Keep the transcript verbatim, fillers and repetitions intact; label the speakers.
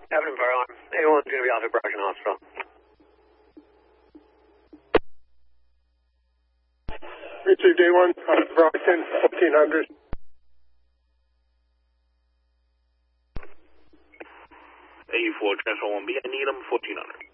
Speaker 1: Avenue Fire Alarm. A one's going to be off at Brockton Hospital.
Speaker 2: Received A one, off at Brockton, fourteen hundred.
Speaker 3: A four, transfer one B, I need him, fourteen hundred.